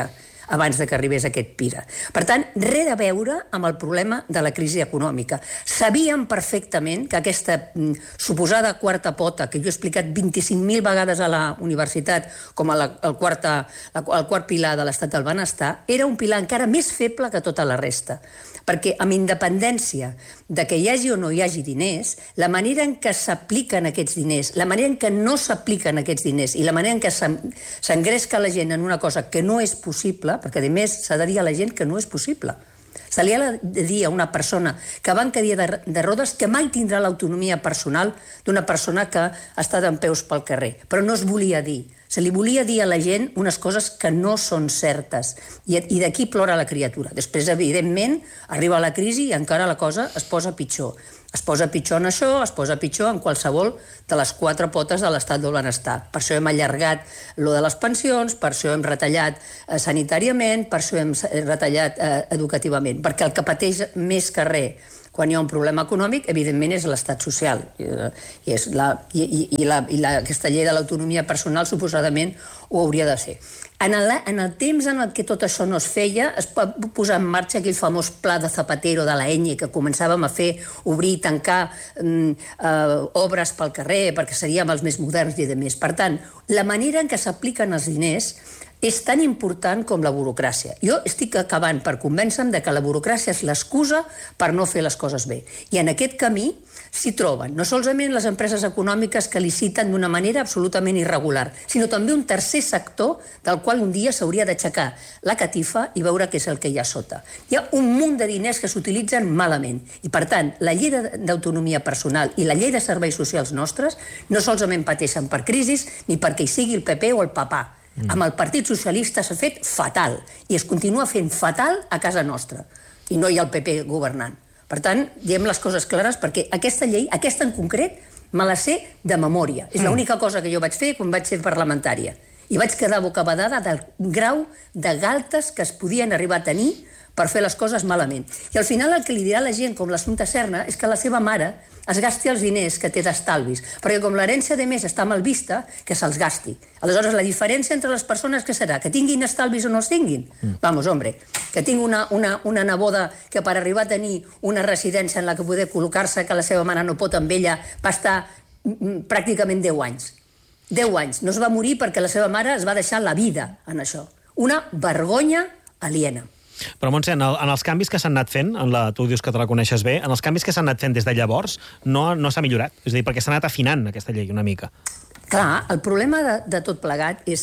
abans de que arribés aquest PIRA. Per tant, res a veure amb el problema de la crisi econòmica. Sabíem perfectament que aquesta suposada quarta pota, que jo he explicat 25.000 vegades a la universitat com el quart pilar de l'estat del benestar, era un pilar encara més feble que tota la resta. Perquè amb independència de que hi hagi o no hi hagi diners, la manera en què s'apliquen aquests diners, la manera en què no s'apliquen aquests diners i la manera en què s'engresca la gent en una cosa que no és possible, perquè a més s'ha de dir a la gent que no és possible. Se li ha de dir a una persona que va en cadira de rodes que mai tindrà l'autonomia personal d'una persona que ha estat en peus pel carrer. Però no es volia dir. Se li volia dir a la gent unes coses que no són certes. I d'aquí plora la criatura. Després, evidentment, arriba la crisi i encara la cosa es posa pitjor. Es posa pitjor en això, es posa pitjor en qualsevol de les 4 potes de l'estat del benestar. Per això hem allargat lo de les pensions, per això hem retallat sanitàriament, per això hem retallat educativament. Perquè el que pateix més que res quan hi ha un problema econòmic, evidentment, és l'estat social. Aquesta llei de l'autonomia personal, suposadament, ho hauria de ser. En el temps en què tot això no es feia, es va posar en marxa aquell famós pla de Zapatero de la ENE, que començàvem a fer, obrir i tancar obres pel carrer, perquè seríem els més moderns i demés. Per tant, la manera en què s'apliquen els diners és tan important com la burocràcia. Jo estic acabant per convèncer-me de que la burocràcia és l'excusa per no fer les coses bé. I en aquest camí s'hi troben no solament les empreses econòmiques que liciten d'una manera absolutament irregular, sinó també un tercer sector del qual un dia s'hauria d'aixecar la catifa i veure què és el que hi ha sota. Hi ha un munt de diners que s'utilitzen malament. I, per tant, la llei d'autonomia personal i la llei de serveis socials nostres no solament pateixen per crisis ni perquè hi sigui el PP o el papà. Amb el Partit Socialista s'ha fet fatal i es continua fent fatal a casa nostra i no hi ha el PP governant. Per tant, diem les coses clares perquè aquesta llei, aquesta en concret, me la sé de memòria. És l'única cosa que jo vaig fer quan vaig ser parlamentària. I vaig quedar bocabadada del grau de galtes que es podien arribar a tenir per fer les coses malament. I al final el que li dirà la gent, com l'Assumpta Serna, és que la seva mare es gasti els diners que té d'estalvis, perquè com l'herència de més està mal vista, que se'ls gasti. Aleshores, la diferència entre les persones què serà? Que tinguin estalvis o no els tinguin? Vamos, hombre, que tingui una neboda que per arribar a tenir una residència en la que poder col·locar-se, que la seva mare no pot amb ella, va estar pràcticament 10 anys. 10 anys. No es va morir perquè la seva mare es va deixar la vida en això. Una vergonya aliena. Però, Montse, en els canvis que s'han anat fent, tu dius que te la coneixes bé, en els canvis que s'han anat fent des de llavors no s'ha millorat. És a dir, perquè s'ha anat afinant aquesta llei una mica. Clar, el problema de tot plegat és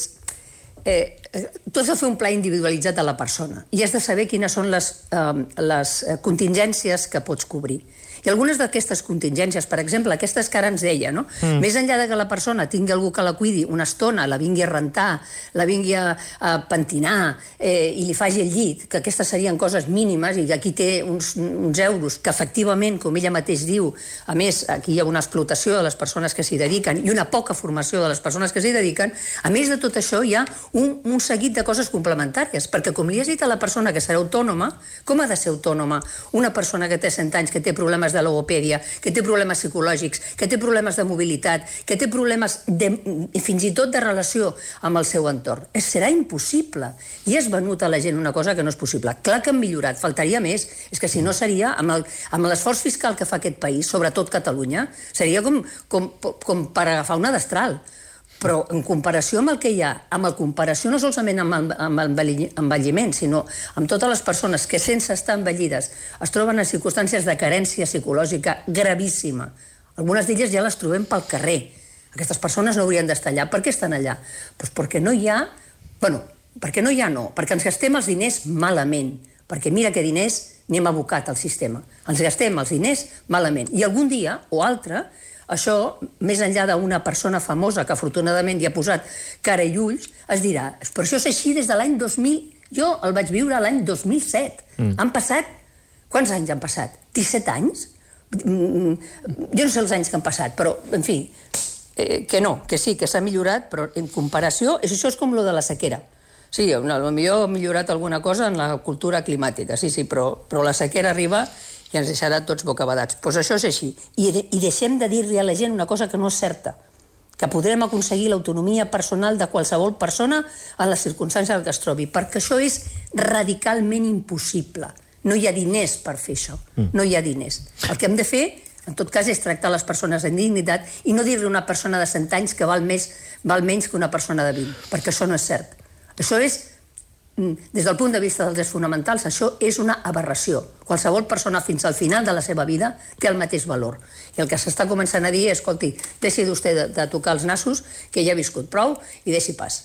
tu has de fer un pla individualitzat a la persona i has de saber quines són les contingències que pots cobrir. I algunes d'aquestes contingències, per exemple, aquestes que ara ens deia, no? Més enllà de que la persona tingui algú que la cuidi una estona, la vingui a rentar, la vingui a pentinar i li faci el llit, que aquestes serien coses mínimes i aquí té uns euros que efectivament, com ella mateix diu, a més, aquí hi ha una explotació de les persones que s'hi dediquen i una poca formació de les persones que s'hi dediquen, a més de tot això hi ha un seguit de coses complementàries, perquè com li has dit a la persona que serà autònoma, com ha de ser autònoma una persona que té 100 anys, que té problemes de logopèdia, que té problemes psicològics, que té problemes de mobilitat, que té problemes fins i tot de relació amb el seu entorn? Serà impossible. I és venut a la gent una cosa que no és possible. Clar que han millorat, faltaria més. És que si no seria, amb l'esforç fiscal que fa aquest país, sobretot Catalunya, seria com per agafar una destral. Però en comparació amb el que hi ha, amb el comparació no solament amb l'envelliment, sinó amb totes les persones que sense estar envellides es troben en circumstàncies de carència psicològica gravíssima. Algunes d'elles ja les trobem pel carrer. Aquestes persones no haurien d'estar allà. Per què estan allà? Doncs perquè no hi ha... perquè no hi ha no, perquè ens gastem els diners malament. Perquè mira que diners n'hem abocat al sistema. Ens gastem els diners malament. I algun dia, o altre, això, més enllà d'una persona famosa que afortunadament hi ha posat cara i ulls, es dirà, però això és així des de l'any 2000. Jo el vaig viure l'any 2007. Han passat... Quants anys han passat? 17 anys? Jo no sé els anys que han passat, però, en fi, que no, que sí, que s'ha millorat, però en comparació, això és com lo de la sequera. Sí, potser ha millorat alguna cosa en la cultura climàtica, sí, però la sequera arriba i ens deixarà tots bocabadats. Doncs això és així. I deixem de dir-li a la gent una cosa que no és certa. que podrem aconseguir l'autonomia personal de qualsevol persona en les circumstàncies en què es trobi, perquè això és radicalment impossible. No hi ha diners per fer això, no hi ha diners. El que hem de fer, en tot cas, és tractar les persones amb dignitat i no dir-li a una persona de 100 anys que val menys que una persona de 20, perquè això no és cert. Això és, des del punt de vista dels drets fonamentals, això és una aberració. Qualsevol persona fins al final de la seva vida té el mateix valor. I el que s'està començant a dir és, escolti, deixi vostè de tocar els nassos, que ja ha viscut prou, i deixi pas.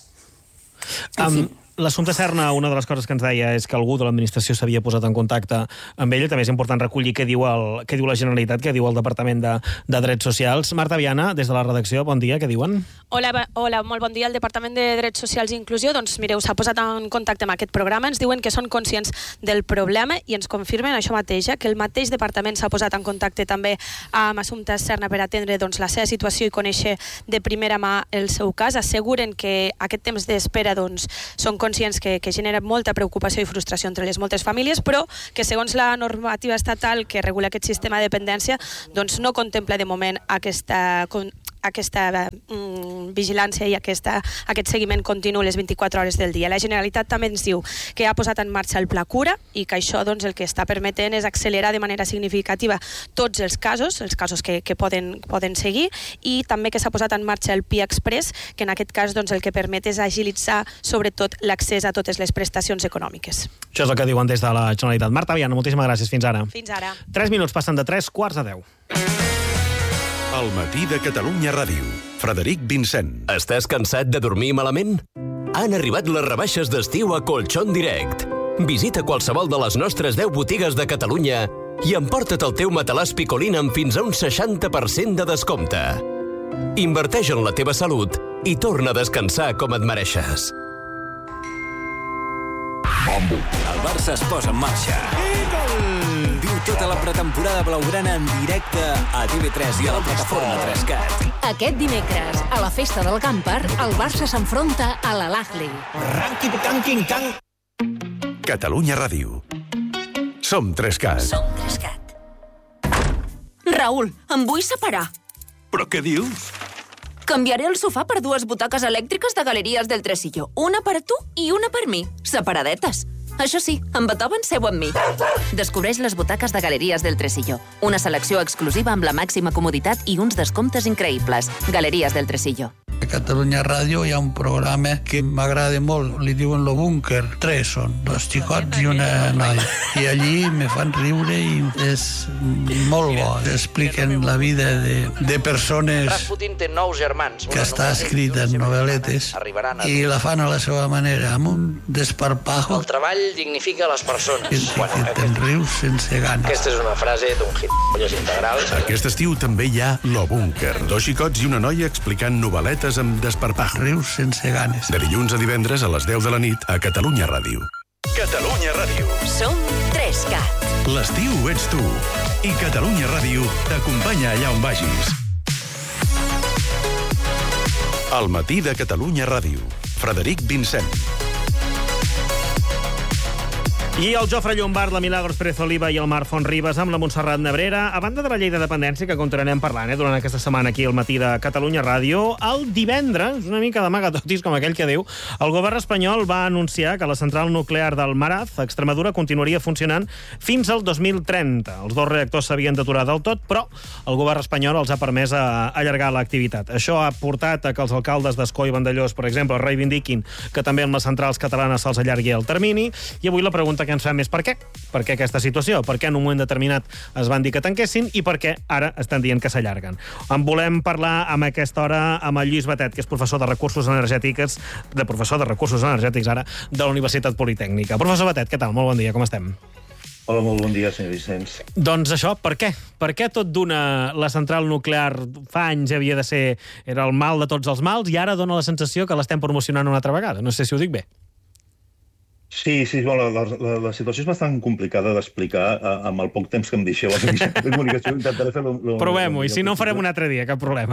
L'assumpte Serna, una de les coses que ens deia és que algú de l'administració s'havia posat en contacte amb ell. També és important recollir què diu la Generalitat, què diu el Departament de Drets Socials. Marta Viana, des de la redacció, bon dia, què diuen? Hola, molt bon dia. El Departament de Drets Socials i Inclusió, doncs mireu, s'ha posat en contacte amb aquest programa, ens diuen que són conscients del problema i ens confirmen això mateix, que el mateix departament s'ha posat en contacte també amb Assumpta Serna per atendre la seva situació i conèixer de primera mà el seu cas. Asseguren que aquest temps d'espera són conscients que genera molta preocupació i frustració entre les moltes famílies, però que segons la normativa estatal que regula aquest sistema de dependència no contempla de moment aquesta vigilància i aquest seguiment continu les 24 hores del dia. La Generalitat també ens diu que ha posat en marxa el Pla Cura i que això el que està permetent és accelerar de manera significativa tots els casos que poden seguir, i també que s'ha posat en marxa el PIA Express, que en aquest cas el que permet és agilitzar sobretot l'accés a totes les prestacions econòmiques. Això és el que diuen des de la Generalitat. Marta Viana, moltíssimes gràcies. Fins ara. Fins ara. 3 minuts passen de 3:45. El matí de Catalunya Ràdio. Frederic Vincent. Estàs cansat de dormir malament? Han arribat les rebaixes d'estiu a Colchón Direct. Visita qualsevol de les nostres 10 botigues de Catalunya i emporta't el teu matalàs Picolín amb fins a un 60% de descompte. Inverteix en la teva salut i torna a descansar com et mereixes. El Barça es posa en marxa. Viu tota la pretemporada blaugrana en directe a TV3 i a la plataforma 3CAT. Aquest dimecres, a la festa del Camper, el Barça s'enfronta a l'Al-Ahly. Catalunya Ràdio. Som 3CAT. Som 3CAT. Raül, em vull separar. Però què dius? Canviaré el sofà per 2 butaques elèctriques de Galeries del Tresillo. Una per tu i una per mi. Separadetes. Això sí, en Beethoven seu amb mi. Descobreix les butaques de Galeries del Tresillo. Una selecció exclusiva amb la màxima comoditat i uns descomptes increïbles. Galeries del Tresillo. A Catalunya Ràdio hi ha un programa que m'agrada molt, li diuen Lo Búnquer. 3 són, 2 xicots i una noia. I allí me fan riure i és molt bo. Expliquen la vida de persones Rasputin té 9 germans. que està escrita en novel·letes i la fan a la seva manera, amb un desparpajo. El treball dignifica les persones. Que te'n rius sense gana. Aquesta és una frase d'un gilipolles integral. Aquest estiu també hi ha Lo Búnquer. 2 xicots i una noia explicant novel·letes amb desparpajo. Rius sense ganes. De dilluns a divendres a les 10 de la nit a Catalunya Ràdio. Catalunya Ràdio. Som 3CAT. L'estiu ets tu. I Catalunya Ràdio t'acompanya allà on vagis. El matí de Catalunya Ràdio. Frederic Vincent. I el Jofre Llombart, la Milagros Pérez Oliva i el Marc Fontribes amb la Montserrat Nebrera. A banda de la llei de dependència, que continuarem parlant durant aquesta setmana aquí al matí de Catalunya Ràdio, el divendres, una mica d'amagatotis com aquell que diu, el govern espanyol va anunciar que la central nuclear del Maraz, a Extremadura, continuaria funcionant fins al 2030. Els 2 reactors s'havien d'aturar del tot, però el govern espanyol els ha permès allargar l'activitat. Això ha portat a que els alcaldes d'Escó i Vandellós, per exemple, reivindiquin que també en les centrals catalanes se'ls allargui el termini. I avui la pregunta que ens fem és per què? Per què aquesta situació? Per què en un moment determinat es van dir que tanquessin i per què ara estan dient que s'allarguen? En volem parlar amb aquesta hora amb el Lluís Batet, que és professor de recursos energètics ara, de la Universitat Politècnica. Professor Batet, què tal? Molt bon dia, com estem? Hola, molt bon dia, senyor Vicenç. Doncs això, per què? Per què tot d'una la central nuclear fa anys havia de ser... era el mal de tots els mals i ara dona la sensació que l'estem promocionant una altra vegada? No sé si ho dic bé. Sí, bueno, la situació és bastant complicada d'explicar amb el poc temps que em deixeu. Intentaré fer provem-ho, i si no farem un altre dia, cap problema.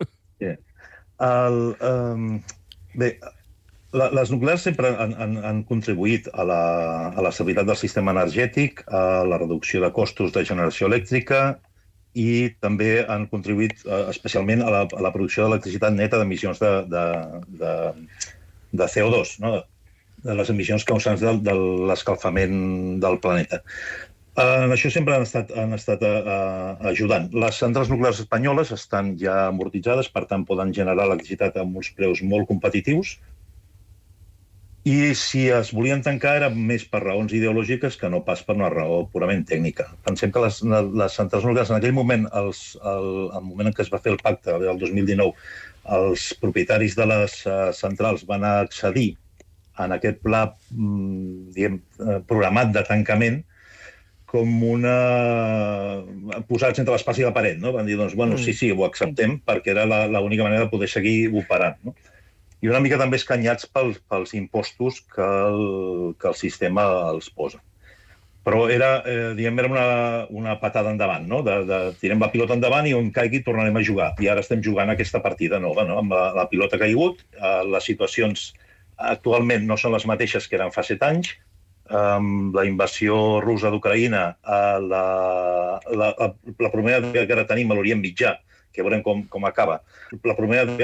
Bé, les nuclears sempre han contribuït a la estabilitat del sistema energètic, a la reducció de costos de generació elèctrica i també han contribuït especialment a la producció d'electricitat neta d'emissions de CO2, no? De les emissions causants de l'escalfament del planeta. En això sempre han estat ajudant. Les centrals nuclears espanyoles estan ja amortitzades, per tant poden generar electricitat amb uns preus molt competitius, i si es volien tancar era més per raons ideològiques que no pas per una raó purament tècnica. Pensem que les centrals nuclears en aquell moment, al moment en què es va fer el pacte del 2019, els propietaris de les centrals van accedir en aquest pla programat de tancament com posats entre l'espasa i la paret, no? Van dir, doncs, bueno, sí, ho acceptem, perquè era l'única manera de poder seguir operant, no? I una mica també escanyats pels impostos que el sistema els posa. Però era una patada endavant, no? Tirem la pilota endavant i on caigui tornarem a jugar. I ara estem jugant aquesta partida nova, no? Amb la pilota que ha caigut, les situacions actualment no són les mateixes que eren fa 7 anys. Amb la invasió russa d'Ucraïna, la primera que ara tenim a l'Orient Mitjà, que veurem com acaba. La primera